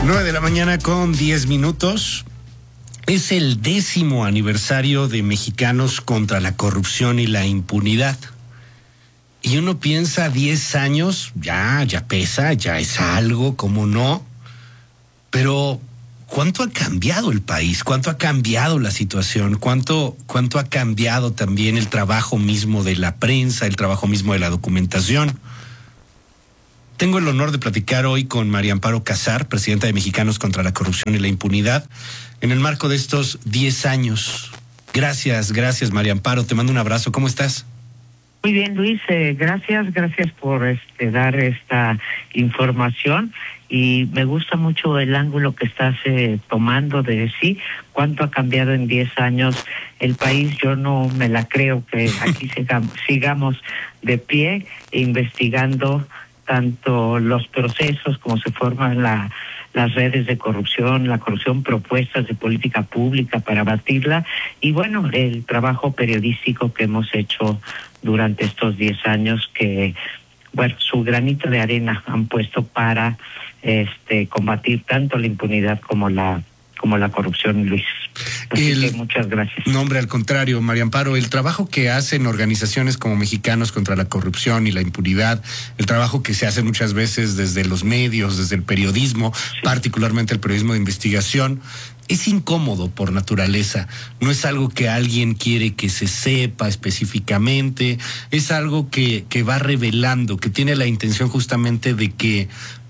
9 de la mañana con 10 minutos. Es el 10º aniversario de Mexicanos contra la Corrupción y la Impunidad. Y uno piensa 10 años, ya pesa, ya es algo, ¿cómo no? Pero ¿cuánto ha cambiado el país? ¿Cuánto ha cambiado la situación? ¿Cuánto ha cambiado también el trabajo mismo de la prensa, el trabajo mismo de la documentación? Tengo el honor de platicar hoy con María Amparo Casar, presidenta de Mexicanos contra la Corrupción y la Impunidad, en el marco de estos 10 años. Gracias, María Amparo, te mando un abrazo. ¿Cómo estás? Muy bien, Luis, gracias por dar esta información, y me gusta mucho el ángulo que estás tomando de decir cuánto ha cambiado en 10 años el país. Yo no me la creo que aquí sigamos de pie investigando tanto los procesos como se forman las redes de corrupción, la corrupción, propuestas de política pública para abatirla, y bueno, el trabajo periodístico que hemos hecho durante estos 10 años que, bueno, su granito de arena han puesto para combatir tanto la impunidad como la corrupción, Luis. Así que muchas gracias. No, hombre, al contrario, María Amparo, el trabajo que hacen organizaciones como Mexicanos contra la Corrupción y la Impunidad, el trabajo que se hace muchas veces desde los medios, desde el periodismo, sí, particularmente el periodismo de investigación, es incómodo por naturaleza. No es algo que alguien quiere que se sepa específicamente, es algo que va revelando, que tiene la intención justamente de que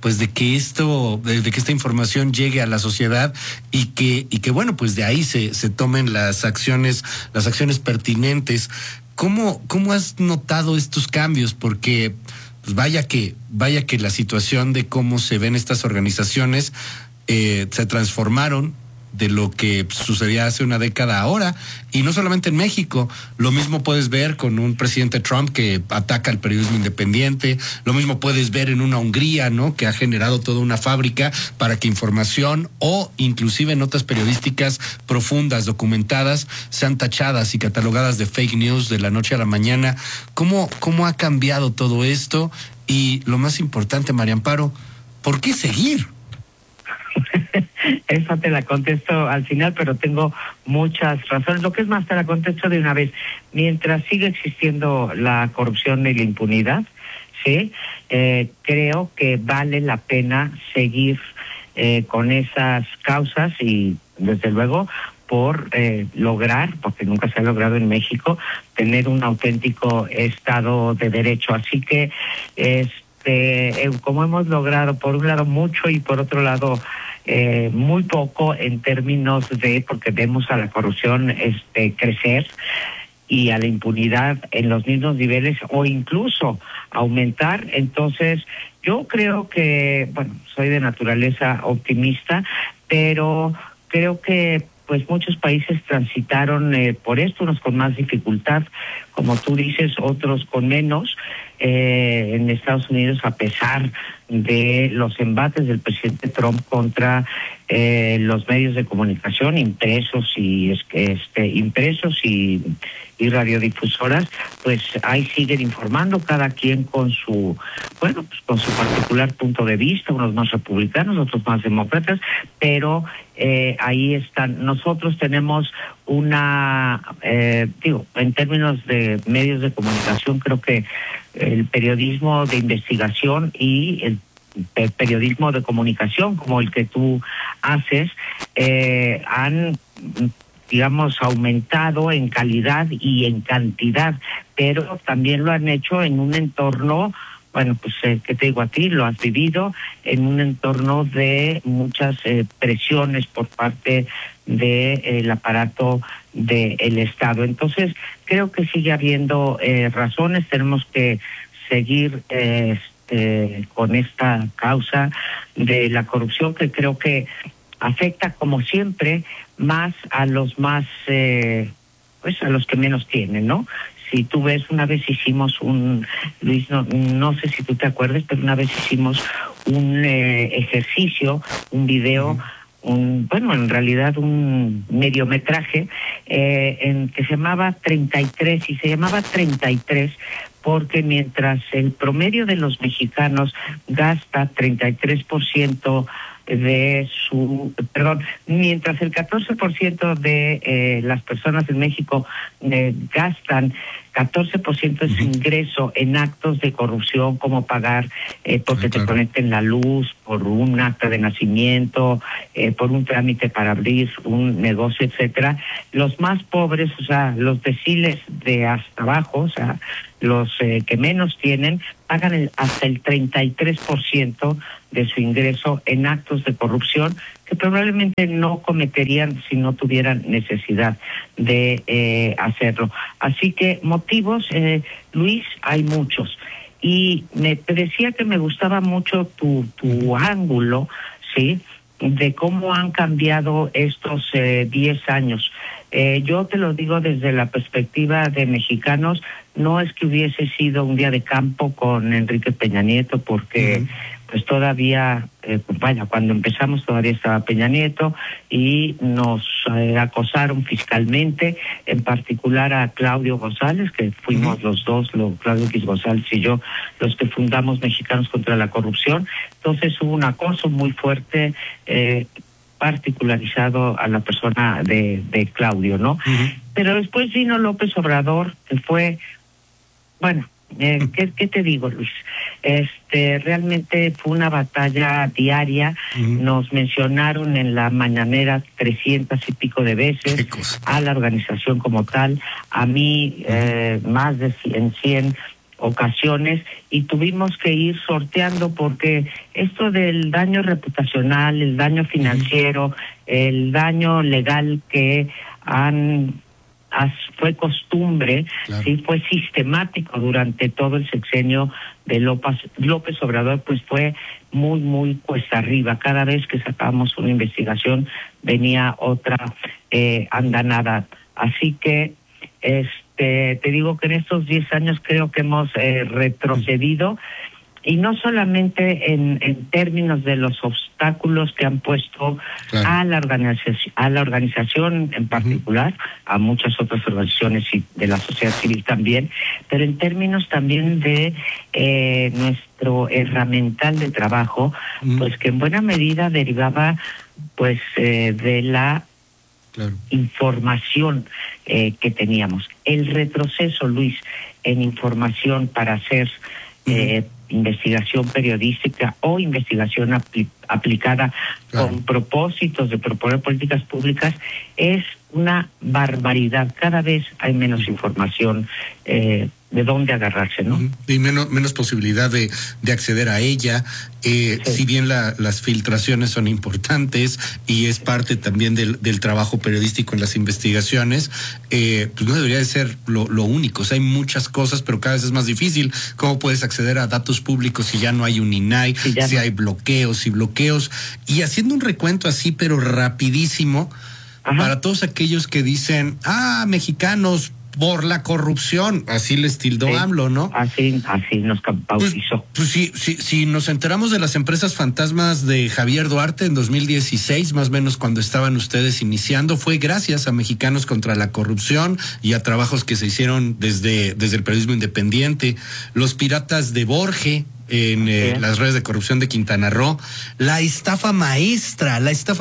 esta información llegue a la sociedad y que bueno, pues de ahí se tomen las acciones pertinentes. ¿Cómo has notado estos cambios? Porque pues vaya que la situación de cómo se ven estas organizaciones se transformaron de lo que sucedía hace una década ahora, y no solamente en México. Lo mismo puedes ver con un presidente Trump que ataca al periodismo independiente, lo mismo puedes ver en una Hungría, ¿no?, que ha generado toda una fábrica para que información o inclusive notas periodísticas profundas, documentadas, sean tachadas y catalogadas de fake news de la noche a la mañana. ¿Cómo ha cambiado todo esto? Y lo más importante, María Amparo, ¿por qué seguir? Esa te la contesto al final, pero tengo muchas razones. Lo que es más, te la contesto de una vez. Mientras siga existiendo la corrupción y la impunidad, sí, creo que vale la pena seguir con esas causas, y desde luego por lograr, porque nunca se ha logrado en México, tener un auténtico Estado de Derecho. Así que como hemos logrado por un lado mucho y por otro lado muy poco en términos porque vemos a la corrupción crecer y a la impunidad en los mismos niveles o incluso aumentar. Entonces yo creo que, bueno, soy de naturaleza optimista, pero creo que pues muchos países transitaron por esto, unos con más dificultad, como tú dices, otros con menos. En Estados Unidos, a pesar de los embates del presidente Trump contra los medios de comunicación impresos y radiodifusoras, pues ahí siguen informando, cada quien con su particular punto de vista, unos más republicanos, otros más demócratas, pero ahí están. Nosotros tenemos en términos de medios de comunicación, creo que el periodismo de investigación y el periodismo de comunicación como el que tú haces han, digamos, aumentado en calidad y en cantidad, pero también lo han hecho en un entorno, bueno, pues, ¿qué te digo a ti? Lo has vivido en un entorno de muchas presiones por parte del aparato del Estado. Entonces, creo que sigue habiendo razones. Tenemos que seguir con esta causa de la corrupción, que creo que afecta, como siempre, más a los a los que menos tienen, ¿no? Si tú ves, una vez hicimos Luis, no sé si tú te acuerdas, pero una vez hicimos un ejercicio, un video, en realidad un mediometraje que se llamaba 33, y se llamaba 33 porque mientras el promedio de los mexicanos gasta 33% mientras el 14% de las personas en México gastan 14% de su ingreso en actos de corrupción, como pagar porque te conecten la luz, por un acta de nacimiento, por un trámite para abrir un negocio, etcétera. Los más pobres, o sea, los deciles de hasta abajo, o sea, los que menos tienen, pagan hasta el 33% de su ingreso en actos de corrupción que probablemente no cometerían si no tuvieran necesidad de hacerlo. Así que motivos, Luis, hay muchos. Y te decía que me gustaba mucho tu ángulo, ¿sí?, de cómo han cambiado estos 10 años. Yo te lo digo desde la perspectiva de mexicanos, no es que hubiese sido un día de campo con Enrique Peña Nieto, porque pues todavía, cuando empezamos todavía estaba Peña Nieto y nos acosaron fiscalmente, en particular a Claudio González, que fuimos los dos, Claudio X González y yo, los que fundamos Mexicanos contra la Corrupción. Entonces hubo un acoso muy fuerte, particularizado a la persona de Claudio, ¿no? Pero después vino López Obrador, que fue, ¿qué te digo, Luis? Realmente fue una batalla diaria. Nos mencionaron en la mañanera 300 y pico de veces a la organización como tal, a mí más de 100 ocasiones, y tuvimos que ir sorteando, porque esto del daño reputacional, el daño financiero, el daño legal que fue costumbre, sí, fue sistemático durante todo el sexenio de López Obrador, pues fue muy, muy cuesta arriba. Cada vez que sacábamos una investigación venía otra andanada. Así que te digo que en estos 10 años creo que hemos retrocedido, y no solamente en términos de los obstáculos que han puesto a la organización en particular, a muchas otras organizaciones y de la sociedad civil también, pero en términos también de nuestro herramental de trabajo, pues que en buena medida derivaba pues de la información que teníamos. El retroceso, Luis, en información para hacer investigación periodística o investigación aplicada con propósitos de proponer políticas públicas es una barbaridad. Cada vez hay menos información de dónde agarrarse, ¿no? Y menos posibilidad de acceder a ella. Si bien las filtraciones son importantes y es parte también del trabajo periodístico en las investigaciones, pues no debería de ser lo único. O sea, hay muchas cosas, pero cada vez es más difícil. ¿Cómo puedes acceder a datos públicos si ya no hay un INAI, si hay bloqueos y bloqueos? Y haciendo un recuento así, pero rapidísimo, para todos aquellos que dicen, mexicanos por la corrupción, así les tildó AMLO, ¿no? Así nos bautizó. Pues sí, nos enteramos de las empresas fantasmas de Javier Duarte en 2016, más o menos cuando estaban ustedes iniciando, fue gracias a Mexicanos contra la Corrupción y a trabajos que se hicieron desde el periodismo independiente. Los piratas de Borge en las redes de corrupción de Quintana Roo. La estafa maestra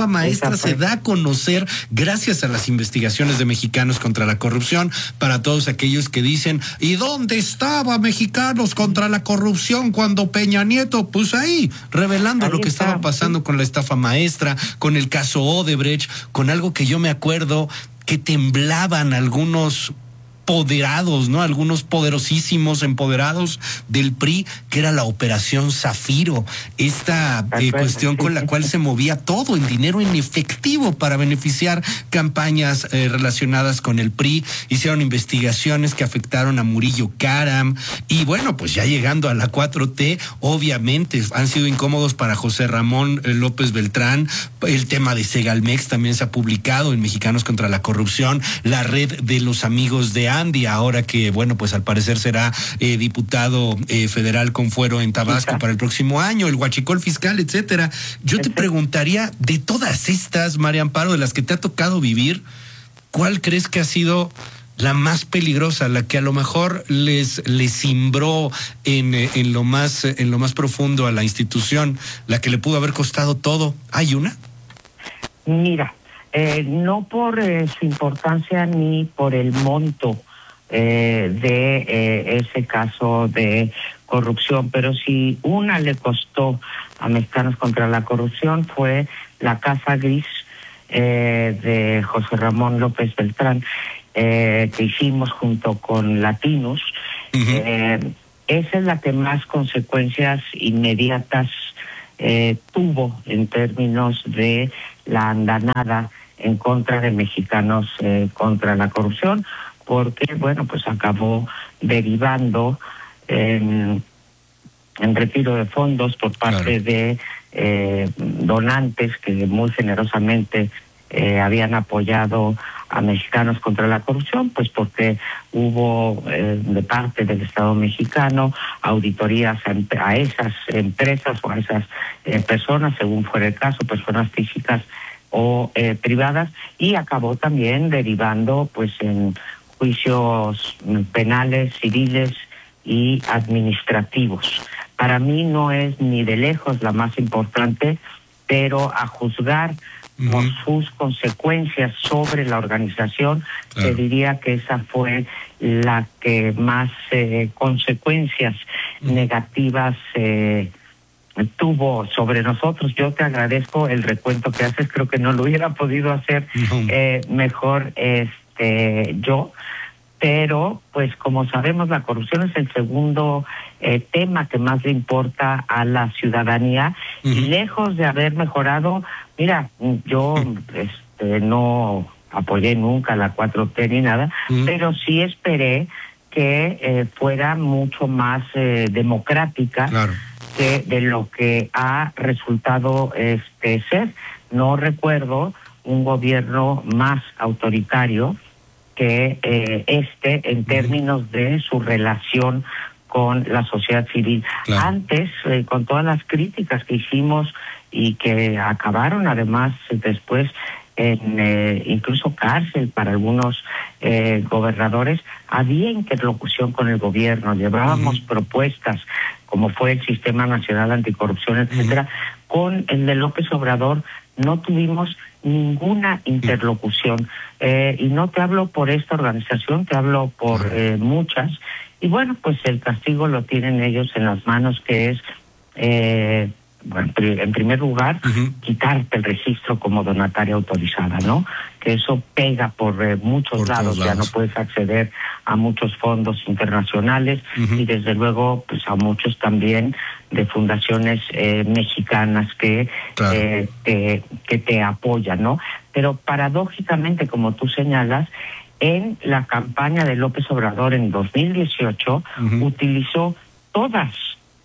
se da a conocer gracias a las investigaciones de Mexicanos contra la Corrupción. Para todos aquellos que dicen, ¿y dónde estaba Mexicanos contra la Corrupción cuando Peña Nieto? Pues ahí, revelando lo que estaba pasando con la estafa maestra, con el caso Odebrecht, con algo que yo me acuerdo que temblaban algunos poderados, ¿no? Algunos poderosísimos empoderados del PRI, que era la Operación Zafiro, esta cuestión con la cual se movía todo en dinero en efectivo para beneficiar campañas relacionadas con el PRI. Hicieron investigaciones que afectaron a Murillo Karam, y bueno, pues ya llegando a la 4T, obviamente han sido incómodos para José Ramón López Beltrán. El tema de Segalmex también se ha publicado en Mexicanos contra la Corrupción, la red de los amigos de Andy, ahora que, bueno, pues al parecer será diputado federal con fuero en Tabasco para el próximo año, el huachicol fiscal, etcétera. Yo te preguntaría, de todas estas, María Amparo, de las que te ha tocado vivir, ¿cuál crees que ha sido la más peligrosa, la que a lo mejor les cimbró en lo más profundo a la institución, la que le pudo haber costado todo? ¿Hay una? Mira, no por su importancia ni por el monto de ese caso de corrupción, pero si una le costó a Mexicanos contra la Corrupción fue la Casa Gris de José Ramón López Beltrán, que hicimos junto con Latinos. Esa es la que más consecuencias inmediatas tuvo en términos de la andanada en contra de Mexicanos contra la Corrupción, porque, bueno, pues acabó derivando en retiro de fondos por parte de donantes que muy generosamente habían apoyado a Mexicanos contra la Corrupción, pues porque hubo de parte del Estado mexicano auditorías a esas empresas o a esas personas, según fuera el caso, personas físicas o privadas, y acabó también derivando pues en juicios penales, civiles y administrativos. Para mí no es ni de lejos la más importante, pero a juzgar por sus consecuencias sobre la organización, se diría que esa fue la que más consecuencias negativas tuvo sobre nosotros. Yo te agradezco el recuento que haces, creo que no lo hubiera podido hacer mejor yo, pero pues como sabemos la corrupción es el segundo tema que más le importa a la ciudadanía y lejos de haber mejorado, mira, yo no apoyé nunca la 4T ni nada, pero sí esperé que fuera mucho más democrática que de lo que ha resultado ser. No recuerdo un gobierno más autoritario que en términos de su relación con la sociedad civil. Antes, con todas las críticas que hicimos y que acabaron además después en incluso cárcel para algunos gobernadores, había interlocución con el gobierno, llevábamos propuestas como fue el Sistema Nacional Anticorrupción, etcétera. Con el de López Obrador no tuvimos ninguna interlocución, y no te hablo por esta organización, te hablo por muchas, y bueno, pues el castigo lo tienen ellos en las manos, que es bueno, en primer lugar, quitarte el registro como donataria autorizada, ¿no? Que eso pega por muchos lados, ya no puedes acceder a muchos fondos internacionales y desde luego pues a muchos también de fundaciones mexicanas que te apoyan, ¿no? Pero paradójicamente, como tú señalas, en la campaña de López Obrador en 2018 utilizó todas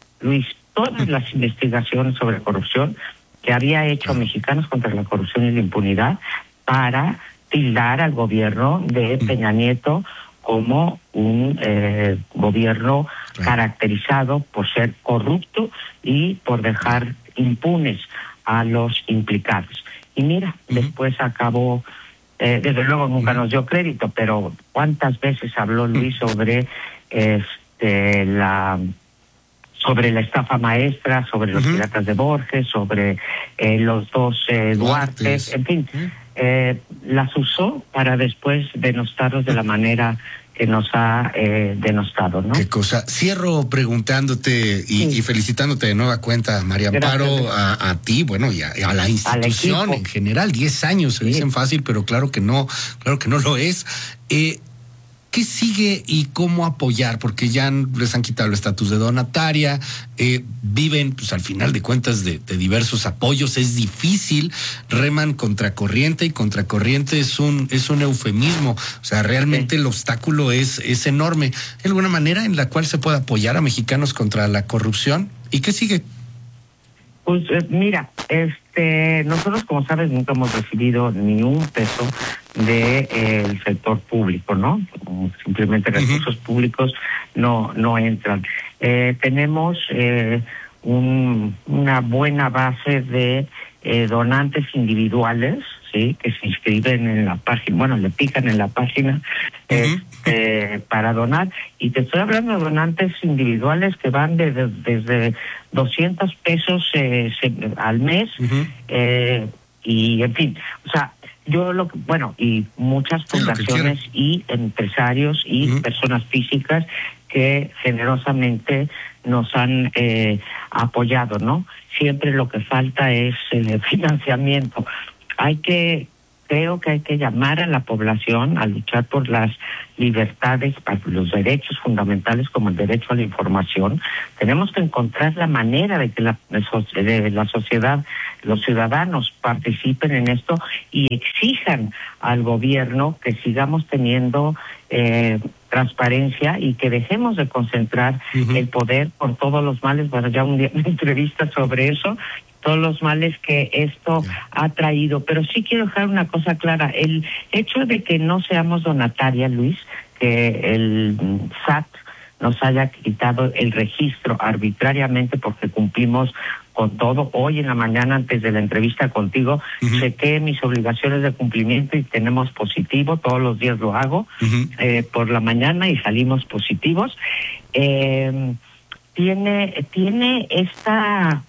las investigaciones sobre corrupción que había hecho Mexicanos contra la Corrupción y la Impunidad para tildar al gobierno de Peña Nieto como un gobierno caracterizado por ser corrupto y por dejar impunes a los implicados. Y mira, después acabó, desde luego nunca nos dio crédito, pero ¿cuántas veces habló Luis sobre la estafa maestra, sobre los piratas de Borges, sobre los dos Duartes, en fin, las usó para después denostarlos de la manera que nos ha denostado, ¿no? Qué cosa. Cierro preguntándote y felicitándote de nueva cuenta, María Amparo, a ti, bueno, y a la institución en general. 10 años se dicen fácil, pero claro que no lo es. ¿Qué sigue y cómo apoyar? Porque ya les han quitado el estatus de donataria, viven, pues al final de cuentas, de diversos apoyos. Es difícil, reman contracorriente, y contracorriente es un eufemismo. O sea, realmente el obstáculo es enorme. ¿Hay alguna manera en la cual se pueda apoyar a Mexicanos contra la corrupción? ¿Y qué sigue? Pues mira, nosotros, como sabes, nunca hemos recibido ni un peso del sector público, ¿no? Simplemente recursos públicos no entran. Tenemos una buena base de donantes individuales, ¿sí? Que se inscriben en la página, bueno, le pican en la página para donar. Y te estoy hablando de donantes individuales que van desde 200 pesos al mes, y en fin, o sea, y muchas fundaciones y empresarios y personas físicas que generosamente nos han apoyado, ¿no? Siempre lo que falta es financiamiento. Creo que hay que llamar a la población a luchar por las libertades, para los derechos fundamentales como el derecho a la información. Tenemos que encontrar la manera de que la sociedad, los ciudadanos participen en esto y exijan al gobierno que sigamos teniendo transparencia y que dejemos de concentrar el poder por todos los males. Bueno, ya un día una entrevista sobre eso, todos los males que esto ha traído. Pero sí quiero dejar una cosa clara: el hecho de que no seamos donatarias, Luis, que el SAT nos haya quitado el registro arbitrariamente porque cumplimos con todo. Hoy en la mañana, antes de la entrevista contigo, chequé mis obligaciones de cumplimiento y tenemos positivo. Todos los días lo hago por la mañana y salimos positivos. Tiene esta...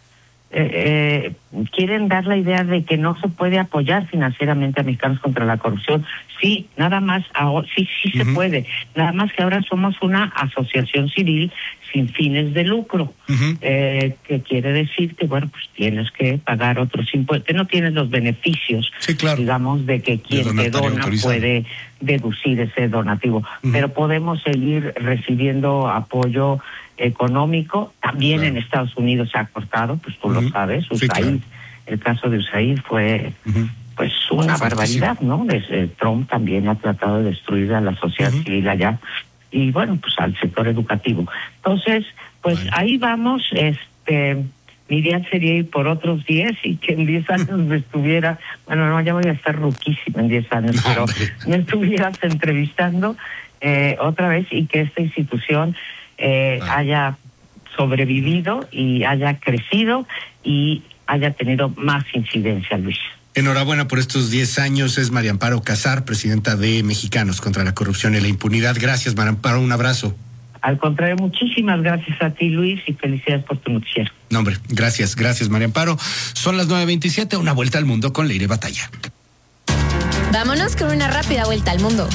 quieren dar la idea de que no se puede apoyar financieramente a Mexicanos contra la Corrupción. Sí, nada más, sí se puede. Nada más que ahora somos una asociación civil sin fines de lucro, que quiere decir que, bueno, pues tienes que pagar otros impuestos, no tienes los beneficios, digamos, de que quien te dona puede deducir ese donativo. Pero podemos seguir recibiendo apoyo económico. También en Estados Unidos se ha cortado, pues tú lo sabes, USAID, el caso de USAID fue pues una barbaridad, ¿no? Trump también ha tratado de destruir a la sociedad civil allá, y bueno, pues al sector educativo. Entonces, pues ahí vamos. Mi idea sería ir por otros 10 y que en 10 años me estuviera, bueno, no, ya voy a estar ruquísima en 10 años, pero me estuvieras entrevistando otra vez, y que esta institución haya sobrevivido y haya crecido y haya tenido más incidencia, Luis. Enhorabuena por estos 10 años. Es María Amparo Casar, presidenta de Mexicanos contra la Corrupción y la Impunidad. Gracias, María Amparo, un abrazo. Al contrario, muchísimas gracias a ti, Luis, y felicidades por tu noticiero. No, hombre, gracias, María Amparo. Son las 9:27, una vuelta al mundo con Leire Batalla. Vámonos con una rápida vuelta al mundo.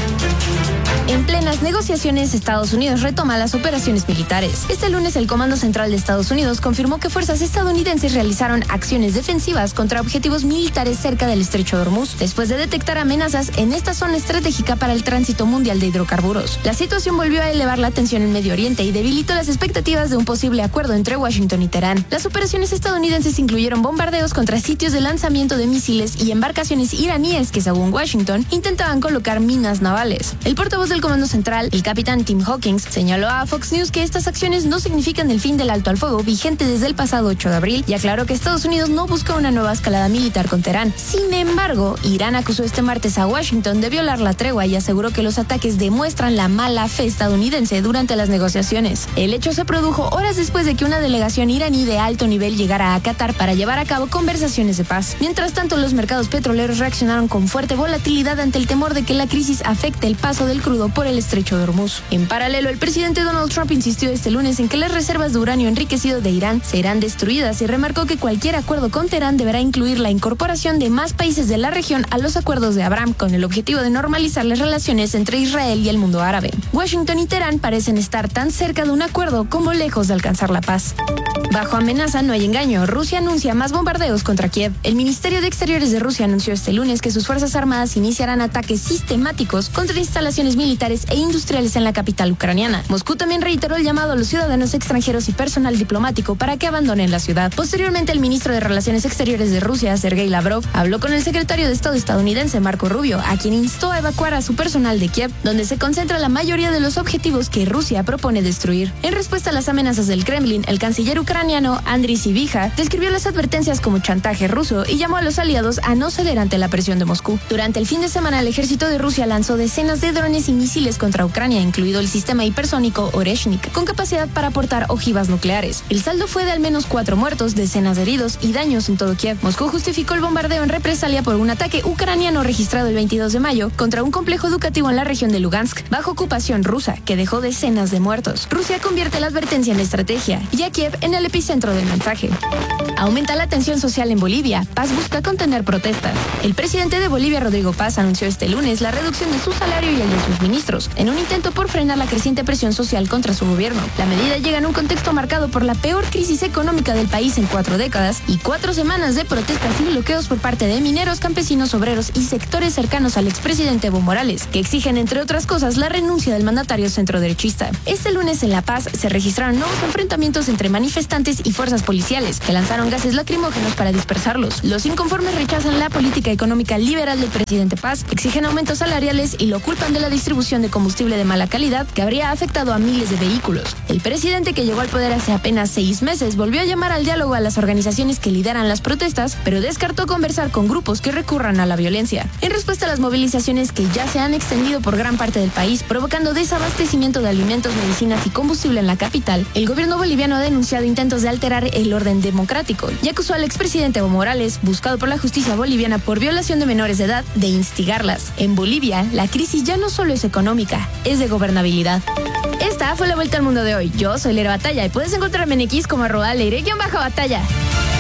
En plenas negociaciones, Estados Unidos retoma las operaciones militares. Este lunes, el Comando Central de Estados Unidos confirmó que fuerzas estadounidenses realizaron acciones defensivas contra objetivos militares cerca del Estrecho de Hormuz, después de detectar amenazas en esta zona estratégica para el tránsito mundial de hidrocarburos. La situación volvió a elevar la tensión en Medio Oriente y debilitó las expectativas de un posible acuerdo entre Washington y Teherán. Las operaciones estadounidenses incluyeron bombardeos contra sitios de lanzamiento de misiles y embarcaciones iraníes que, según Washington, intentaban colocar minas navales. El portavoz del Comando Central, el capitán Tim Hawkins, señaló a Fox News que estas acciones no significan el fin del alto al fuego vigente desde el pasado 8 de abril y aclaró que Estados Unidos no busca una nueva escalada militar con Teherán. Sin embargo, Irán acusó este martes a Washington de violar la tregua y aseguró que los ataques demuestran la mala fe estadounidense durante las negociaciones. El hecho se produjo horas después de que una delegación iraní de alto nivel llegara a Qatar para llevar a cabo conversaciones de paz. Mientras tanto, los mercados petroleros reaccionaron con fuerte volatilidad ante el temor de que la crisis afecte el paso del crudo por el Estrecho de Hormuz. En paralelo, el presidente Donald Trump insistió este lunes en que las reservas de uranio enriquecido de Irán serán destruidas y remarcó que cualquier acuerdo con Teherán deberá incluir la incorporación de más países de la región a los acuerdos de Abraham, con el objetivo de normalizar las relaciones entre Israel y el mundo árabe. Washington y Teherán parecen estar tan cerca de un acuerdo como lejos de alcanzar la paz. Bajo amenaza no hay engaño. Rusia anuncia más bombardeos contra Kiev. El Ministerio de Exteriores de Rusia anunció este lunes que sus fuerzas armadas iniciarán ataques sistemáticos contra instalaciones militares e industriales en la capital ucraniana. Moscú también reiteró el llamado a los ciudadanos extranjeros y personal diplomático para que abandonen la ciudad. Posteriormente, el ministro de Relaciones Exteriores de Rusia, Sergei Lavrov, habló con el secretario de Estado estadounidense, Marco Rubio, a quien instó a evacuar a su personal de Kiev, donde se concentra la mayoría de los objetivos que Rusia propone destruir. En respuesta a las amenazas del Kremlin, el canciller ucraniano ucraniano Andriy Sybiha describió las advertencias como chantaje ruso y llamó a los aliados a no ceder ante la presión de Moscú. Durante el fin de semana, el ejército de Rusia lanzó decenas de drones y misiles contra Ucrania, incluido el sistema hipersónico Oreshnik, con capacidad para portar ojivas nucleares. El saldo fue de al menos 4 muertos, decenas de heridos y daños en todo Kiev. Moscú justificó el bombardeo en represalia por un ataque ucraniano registrado el 22 de mayo contra un complejo educativo en la región de Lugansk, bajo ocupación rusa, que dejó decenas de muertos. Rusia convierte la advertencia en estrategia y a Kiev en el epicentro del mensaje. Aumenta la tensión social en Bolivia. Paz busca contener protestas. El presidente de Bolivia, Rodrigo Paz, anunció este lunes la reducción de su salario y el de sus ministros, en un intento por frenar la creciente presión social contra su gobierno. La medida llega en un contexto marcado por la peor crisis económica del país en 4 décadas y 4 semanas de protestas y bloqueos por parte de mineros, campesinos, obreros y sectores cercanos al expresidente Evo Morales, que exigen, entre otras cosas, la renuncia del mandatario centroderechista. Este lunes en La Paz se registraron nuevos enfrentamientos entre manifestantes y fuerzas policiales, que lanzaron gases lacrimógenos para dispersarlos. Los inconformes rechazan la política económica liberal del presidente Paz, exigen aumentos salariales y lo culpan de la distribución de combustible de mala calidad que habría afectado a miles de vehículos. El presidente, que llegó al poder hace apenas 6 meses, volvió a llamar al diálogo a las organizaciones que lideran las protestas, pero descartó conversar con grupos que recurran a la violencia. En respuesta a las movilizaciones que ya se han extendido por gran parte del país, provocando desabastecimiento de alimentos, medicinas y combustible en la capital, el gobierno boliviano ha denunciado intentos de alterar el orden democrático y acusó al expresidente Evo Morales, buscado por la justicia boliviana por violación de menores de edad, de instigarlas. En Bolivia, la crisis ya no solo es económica, es de gobernabilidad. Esta fue la vuelta al mundo de hoy. Yo soy Leire Batalla y puedes encontrarme en X como @Leire_Batalla.